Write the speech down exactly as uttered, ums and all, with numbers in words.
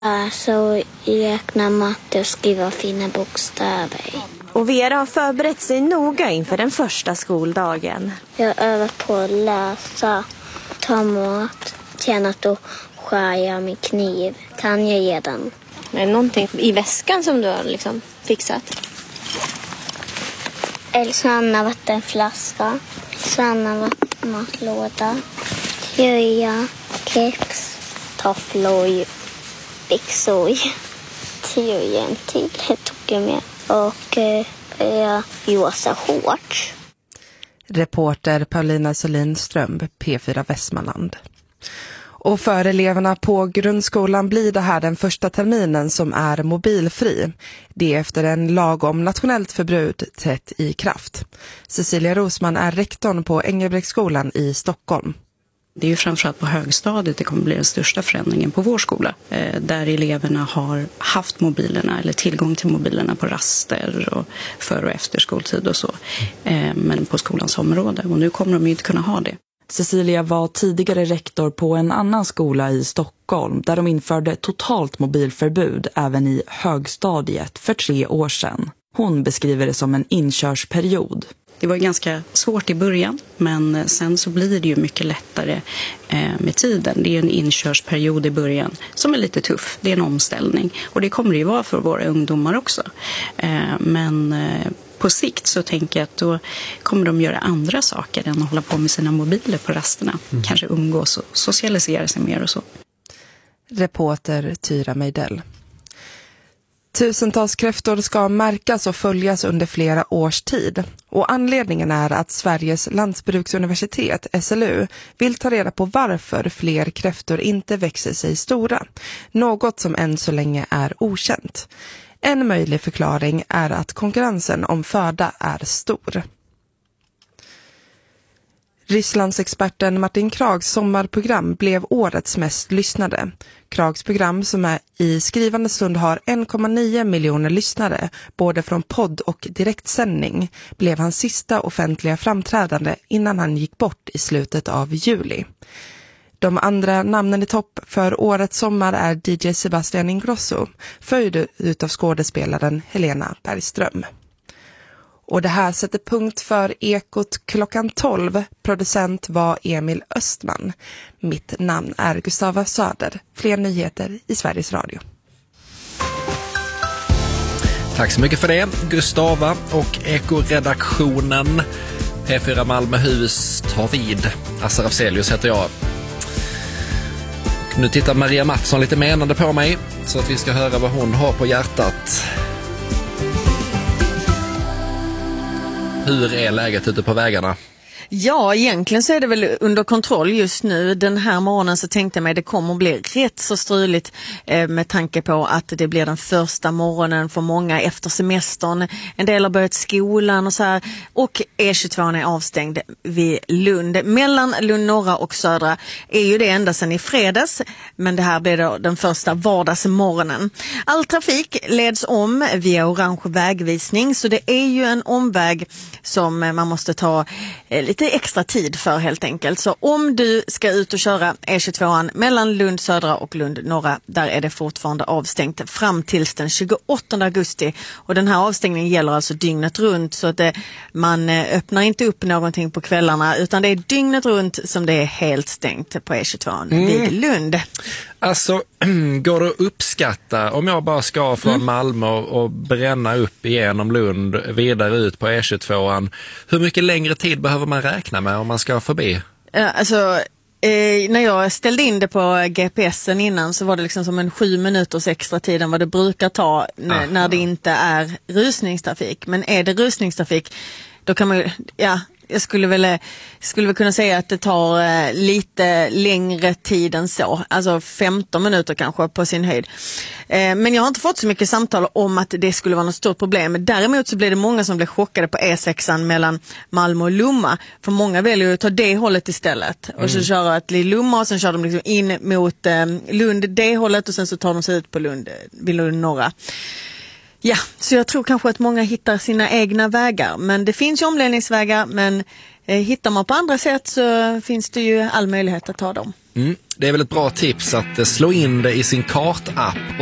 Så räkna matte och skriva fina bokstäver. Och Vera har förberett sig noga inför den första skoldagen. Jag övar på att läsa, ta mat, tränat och skära med kniv. Kan jag ge den? Är det någonting i väskan som du har liksom fixat? Elsanna vattenflaska, Sanna vattenmatlåda, tröja, kex, tofflor, byxor, tröjan till tog jag med och eh, rosa shorts. Reporter Paulina Solinström, P fyra Västmanland. Och för eleverna på grundskolan blir det här den första terminen som är mobilfri. Det är efter en lag om nationellt förbud trätt i kraft. Cecilia Rosman är rektorn på Engelbrektsskolan i Stockholm. Det är ju framförallt på högstadiet det kommer bli den största förändringen på vår skola. Där eleverna har haft mobilerna eller tillgång till mobilerna på raster och före och efter skoltid och så. Men på skolans område. Och nu kommer de ju inte kunna ha det. Cecilia var tidigare rektor på en annan skola i Stockholm där de införde totalt mobilförbud även i högstadiet för tre år sedan. Hon beskriver det som en inkörsperiod. Det var ganska svårt i början, men sen så blir det ju mycket lättare med tiden. Det är en inkörsperiod i början som är lite tuff. Det är en omställning och det kommer det ju vara för våra ungdomar också. Men på sikt så tänker jag att då kommer de göra andra saker än att hålla på med sina mobiler på rasterna. Mm. Kanske umgås och socialisera sig mer och så. Reporter Tyra Meidell. Tusentals kräftor ska märkas och följas under flera års tid. Och anledningen är att Sveriges lantbruksuniversitet, S L U, vill ta reda på varför fler kräftor inte växer sig stora. Något som än så länge är okänt. En möjlig förklaring är att konkurrensen om föda är stor. Rysslandsexperten Martin Krags sommarprogram blev årets mest lyssnade. Krags program som är i skrivande stund har en komma nio miljoner lyssnare, både från podd och direktsändning, blev hans sista offentliga framträdande innan han gick bort i slutet av juli. De andra namnen i topp för årets sommar är D J Sebastian Ingrosso, följd utav skådespelaren Helena Bergström. Och det här sätter punkt för Ekot klockan tolv. Producent var Emil Östman. Mitt namn är Gustava Söder. Fler nyheter i Sveriges Radio. Tack så mycket för det, Gustava och Eko-redaktionen. P fyra Malmöhus tar vid. Assar Afzelius heter jag. Och nu tittar Maria Mattsson lite menande på mig så att vi ska höra vad hon har på hjärtat. Hur är läget ute på vägarna? Ja, egentligen så är det väl under kontroll just nu. Den här morgonen så tänkte jag mig att det kommer att bli rätt så struligt eh, med tanke på att det blir den första morgonen för många efter semestern. En del har börjat skolan och så här. Och E tjugotvå är avstängd vid Lund. Mellan Lund norra och södra är ju det ända sedan i fredags. Men det här blir då den första vardagsmorgonen. All trafik leds om via orange vägvisning. Så det är ju en omväg som man måste ta eh, lite extra tid för helt enkelt. Så om du ska ut och köra E tjugotvå mellan Lund södra och Lund norra, där är det fortfarande avstängt fram till den tjugoåttonde augusti. Och den här avstängningen gäller alltså dygnet runt, så att det, man öppnar inte upp någonting på kvällarna, utan det är dygnet runt som det är helt stängt på E tjugotvå mm. vid Lund. Alltså, går det att uppskatta om jag bara ska från mm. Malmö och bränna upp igenom Lund vidare ut på E tjugotvå, hur mycket längre tid behöver man räkna med om man ska förbi? Alltså, eh, när jag ställde in det på G P S'en innan så var det liksom som en sju minuters extra tid än vad det brukar ta n- när det inte är rusningstrafik. Men är det rusningstrafik, då kan man ju, ja, jag skulle väl, skulle väl kunna säga att det tar eh, lite längre tid än så. Alltså femton minuter kanske på sin höjd. Eh, men jag har inte fått så mycket samtal om att det skulle vara något stort problem. Däremot så blir det många som blir chockade på E sexan mellan Malmö och Lomma. För många väljer att ta det hållet istället. Mm. Och så kör de till Lomma och sen kör de liksom in mot eh, Lund det hållet och sen så tar de sig ut på Lund, vid Lund norra. Ja, så jag tror kanske att många hittar sina egna vägar. Men det finns ju omledningsvägar, men eh, hittar man på andra sätt så finns det ju all möjlighet att ta dem. Mm. Det är väl ett bra tips att slå in det i sin kartapp